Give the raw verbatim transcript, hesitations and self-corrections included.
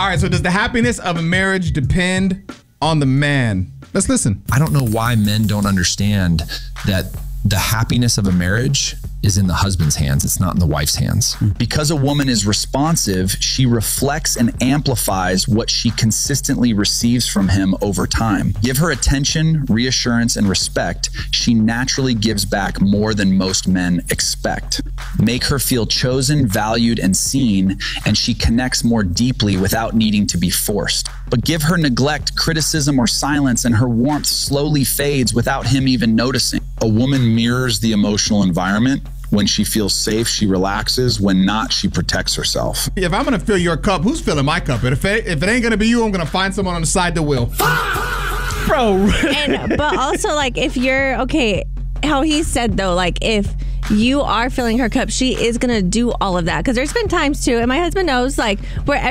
All right, so does the happiness of a marriage depend on the man? Let's listen. I don't know why men don't understand that the happiness of a marriage is in the husband's hands. It's not in the wife's hands. Because a woman is responsive, she reflects and amplifies what she consistently receives from him over time. Give her attention, reassurance, and respect. She naturally gives back more than most men expect. Make her feel chosen, valued, and seen, and she connects more deeply without needing to be forced. But give her neglect, criticism, or silence, and her warmth slowly fades without him even noticing. A woman mirrors the emotional environment. When she feels safe, she relaxes. When not, she protects herself. If I'm gonna fill your cup, who's filling my cup? And if it, if it ain't gonna be you, I'm gonna find someone on the side that will. Bro. And, but also, like, if you're, okay, how he said, though, like, if you are filling her cup, she is gonna do all of that. Because there's been times, too, and my husband knows, like, where